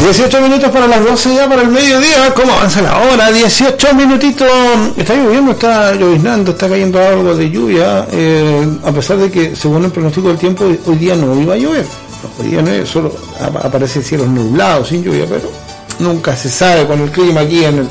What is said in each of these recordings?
18 minutos para las 12 ya para el mediodía. ¿Cómo avanza la hora? 18 minutitos. Está lloviendo, está lloviznando, está cayendo algo de lluvia. A pesar de que, según el pronóstico del tiempo, hoy día no iba a llover. Hoy día no es, solo aparecen cielos nublados, sin lluvia, pero nunca se sabe con el clima aquí en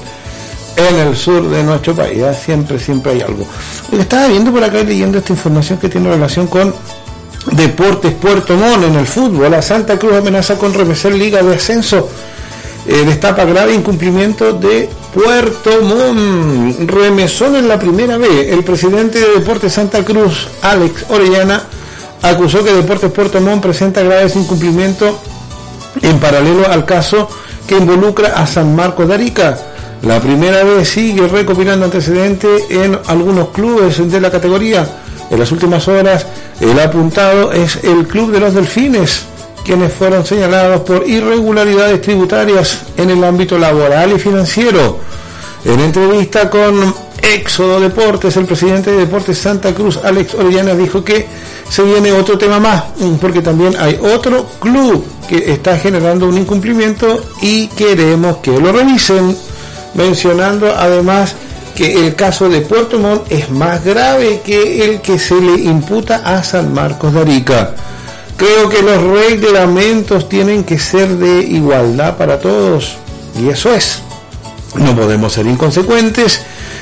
el sur de nuestro país. Siempre hay algo. Estaba viendo por acá y leyendo esta información que tiene relación con Deportes Puerto Montt en el fútbol. La Santa Cruz amenaza con remecer Liga de Ascenso. Destapa grave incumplimiento de Puerto Montt. Remesón en la primera B. El presidente de Deportes Santa Cruz, Alex Orellana, acusó que Deportes Puerto Montt presenta graves incumplimientos en paralelo al caso que involucra a San Marcos de Arica. La primera B sigue recopilando antecedentes en algunos clubes de la categoría. En las últimas horas, el apuntado es el Club de los Delfines, quienes fueron señalados por irregularidades tributarias en el ámbito laboral y financiero. En entrevista con Éxodo Deportes, el presidente de Deportes Santa Cruz, Alex Orellana, dijo que se viene otro tema más, porque también hay otro club que está generando un incumplimiento y queremos que lo revisen, mencionando además que el caso de Puerto Montt es más grave que el que se le imputa a San Marcos de Arica. Creo que los reglamentos tienen que ser de igualdad para todos, y eso es. No podemos ser inconsecuentes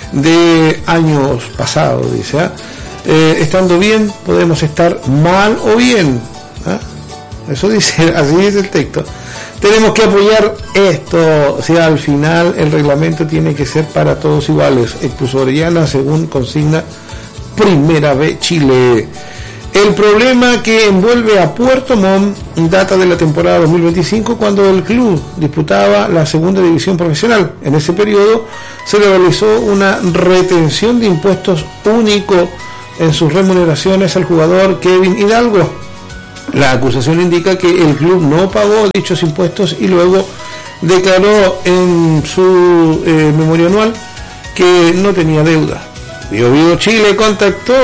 de años pasados, dice. Estando bien, podemos estar mal o bien. Eso dice, así dice el texto. Tenemos que apoyar esto, o sea, al final el reglamento tiene que ser para todos iguales, expuso Orellana según consigna Primera B Chile. El problema que envuelve a Puerto Montt data de la temporada 2025, cuando el club disputaba la segunda división profesional. En ese periodo se le realizó una retención de impuestos único en sus remuneraciones al jugador Kevin Hidalgo. La acusación indica que el club no pagó dichos impuestos y luego declaró en su memoria anual que no tenía deuda. Biobío Chile contactó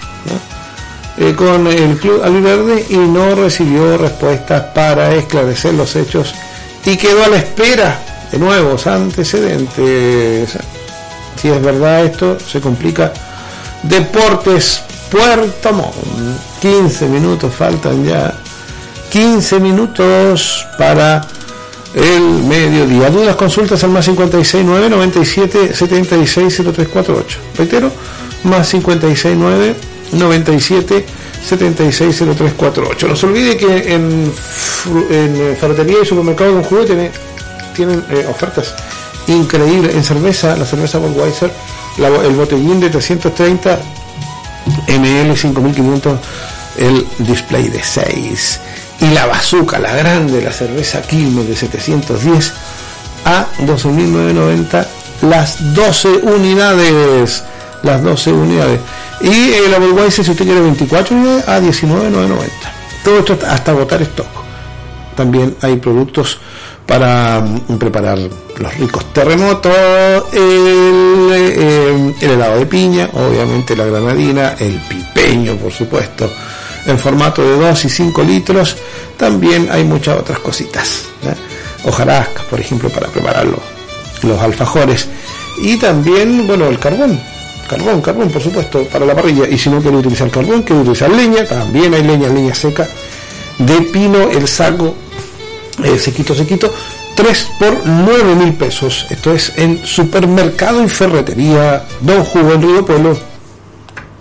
con el club albiverde y no recibió respuestas para esclarecer los hechos y quedó a la espera de nuevos antecedentes. Si es verdad esto, se complica. Deportes Puerto Montt. 15 minutos faltan ya. 15 minutos para el mediodía. Dudas, consultas al más 569 97 76 0348. Reitero, más 569 97 76 0348. No se olvide que en ferretería y supermercado con jugo tienen ofertas increíbles en cerveza. La cerveza Budweiser, el botellín de 330 ml 5500, el display de 6, y la bazooka, la grande, la cerveza Quilmes de 710 a 12.990 las 12 unidades. Y la Budweiser, si usted quiere 24 unidades, a 19.990. Todo esto hasta agotar stock. También hay productos para preparar los ricos terremotos, el helado de piña, obviamente la granadina, el pipeño, por supuesto, en formato de 2 y 5 litros. También hay muchas otras cositas, hojarascas, por ejemplo, para preparar los alfajores. Y también, bueno, el carbón, por supuesto, para la parrilla. Y si no quiere utilizar carbón, quiere utilizar leña, también hay leña seca de pino, el saco sequito, 3 por 9.000 pesos. Esto es en Supermercado y Ferretería Don Jugo en Río Pueblo.